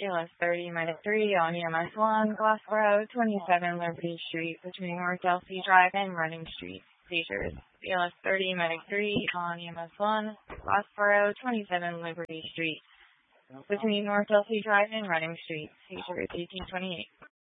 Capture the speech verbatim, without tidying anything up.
B L S thirty minus three on E M S one, Glassboro, twenty-seven Liberty Street between North Elsie Drive and Reading Street. Seizures. B L S thirty minus three on E M S one, Glassboro, twenty-seven Liberty Street between North Elsie Drive and Reading Street. Seizures eighteen twenty-eight.